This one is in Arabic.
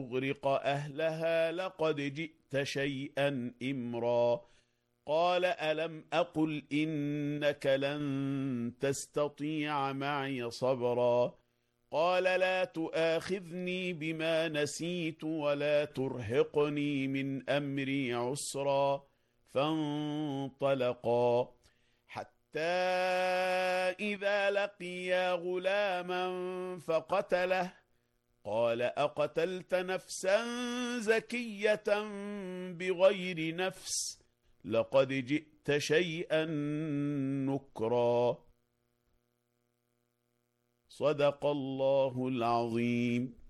تغرق أهلها لقد جئت شيئا إمرا قال ألم أقل إنك لن تستطيع معي صبرا قال لا تؤاخذني بما نسيت ولا ترهقني من أمري عسرا فانطلقا حتى إذا لقيا غلاما فقتله قال أقتلت نفسا زكية بغير نفس لقد جئت شيئا نكرا صدق الله العظيم.